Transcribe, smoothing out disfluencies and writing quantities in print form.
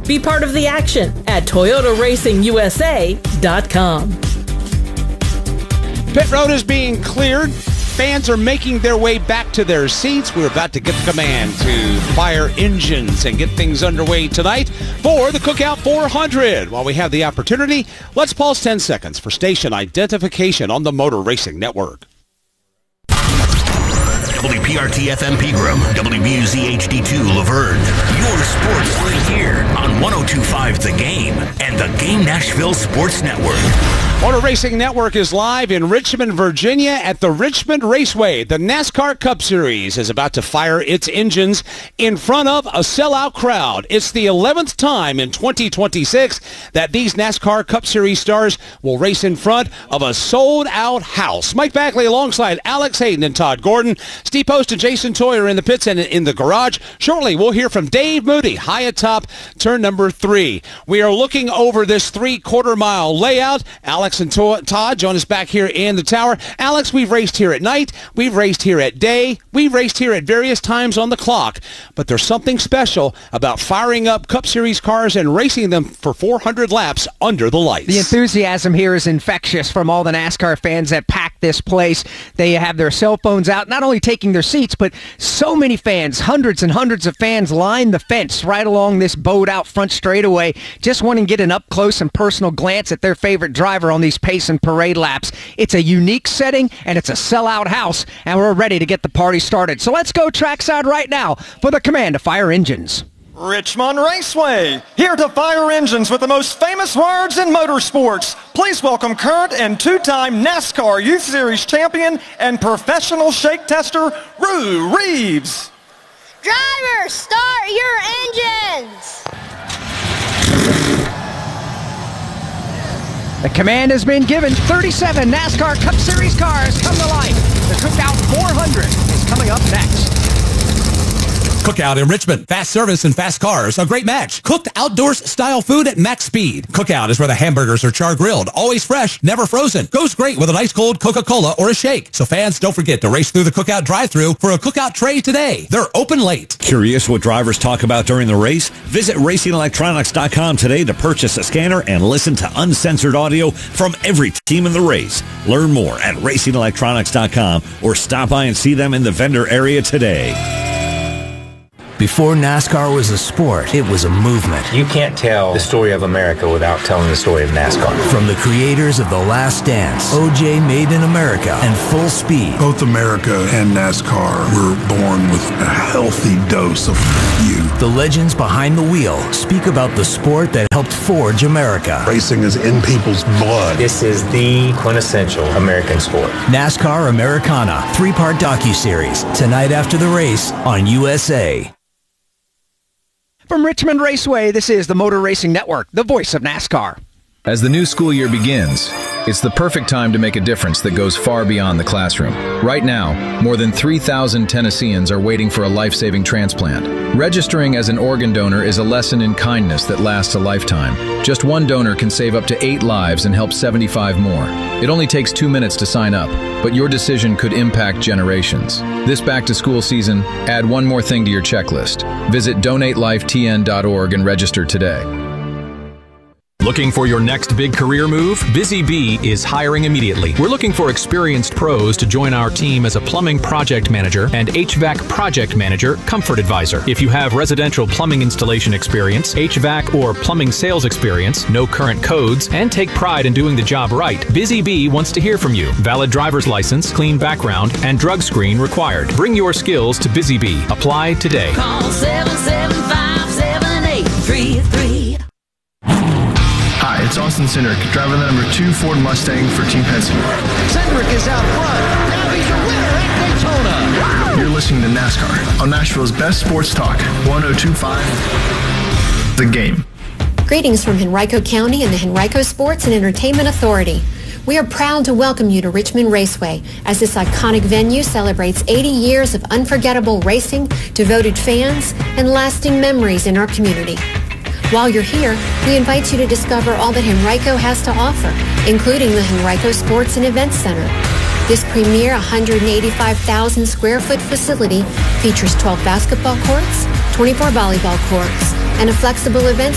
Be part of the action at ToyotaRacingUSA.com. Pit road is being cleared. Fans are making their way back to their seats. We're about to get the command to fire engines and get things underway tonight for the Cookout 400. While we have the opportunity, let's pause 10 seconds for station identification on the Motor Racing Network. WPRT FM Pegram, WBUZ HD2 Laverne. Your sports right here on 102.5 The Game and the Game Nashville Sports Network. Motor Racing Network is live in Richmond, Virginia at the Richmond Raceway. The NASCAR Cup Series is about to fire its engines in front of a sellout crowd. It's the 11th time in 2026 that these NASCAR Cup Series stars will race in front of a sold-out house. Mike Backley alongside Alex Hayden and Todd Gordon. Steve Post and Jason Toyer in the pits and in the garage. Shortly, we'll hear from Dave Moody, high atop turn number 3. We are looking over this 3/4-mile layout. Alex and Todd join us back here in the tower. Alex, we've raced here at night. We've raced here at day. We've raced here at various times on the clock. But there's something special about firing up Cup Series cars and racing them for 400 laps under the lights. The enthusiasm here is infectious from all the NASCAR fans that pack this place. They have their cell phones out, not only taking their seats, but so many fans, hundreds and hundreds of fans line the fence right along this boat out front straightaway, just wanting to get an up-close and personal glance at their favorite driver on these pace and parade laps. It's a unique setting, and it's a sellout house, and we're ready to get the party started. So let's go trackside right now for the command to fire engines. Richmond Raceway, here to fire engines with the most famous words in motorsports. Please welcome current and two-time NASCAR Youth Series champion and professional shake tester, Rue Reeves. Drivers, start your engines! The command has been given. 37 NASCAR Cup Series cars come to life. The Cookout 400 is coming up next. Cookout in Richmond. Fast service and fast cars. A great match. Cooked outdoors style food at max speed. Cookout is where the hamburgers are char grilled. Always fresh, never frozen. Goes great with an ice cold Coca-Cola or a shake. So fans, don't forget to race through the Cookout drive-thru for a Cookout tray today. They're open late. Curious what drivers talk about during the race? Visit RacingElectronics.com today to purchase a scanner and listen to uncensored audio from every team in the race. Learn more at RacingElectronics.com or stop by and see them in the vendor area today. Before NASCAR was a sport, it was a movement. You can't tell the story of America without telling the story of NASCAR. From the creators of The Last Dance, OJ Made in America, and Full Speed. Both America and NASCAR were born with a healthy dose of youth. The legends behind the wheel speak about the sport that helped forge America. Racing is in people's blood. This is the quintessential American sport. NASCAR Americana, 3-part docuseries, tonight after the race on USA. From Richmond Raceway, this is the Motor Racing Network, the voice of NASCAR. As the new school year begins, it's the perfect time to make a difference that goes far beyond the classroom. Right now, more than 3,000 Tennesseans are waiting for a life-saving transplant. Registering as an organ donor is a lesson in kindness that lasts a lifetime. Just one donor can save up to 8 lives and help 75 more. It only takes 2 minutes to sign up, but your decision could impact generations. This back-to-school season, add one more thing to your checklist. Visit donatelifetn.org and register today. Looking for your next big career move? Busy Bee is hiring immediately. We're looking for experienced pros to join our team as a plumbing project manager and HVAC project manager, comfort advisor. If you have residential plumbing installation experience, HVAC or plumbing sales experience, no current codes, and take pride in doing the job right, Busy Bee wants to hear from you. Valid driver's license, clean background, and drug screen required. Bring your skills to Busy Bee. Apply today. Call 775-7833. Hi, it's Austin Cindric, driving the number 2 Ford Mustang for Team Penske. Cindric is out front. Now he's your winner at Daytona. You're listening to NASCAR on Nashville's best sports talk, 102.5 The Game. Greetings from Henrico County and the Henrico Sports and Entertainment Authority. We are proud to welcome you to Richmond Raceway as this iconic venue celebrates 80 years of unforgettable racing, devoted fans, and lasting memories in our community. While you're here, we invite you to discover all that Henrico has to offer, including the Henrico Sports and Events Center. This premier 185,000 square foot facility features 12 basketball courts, 24 volleyball courts, and a flexible event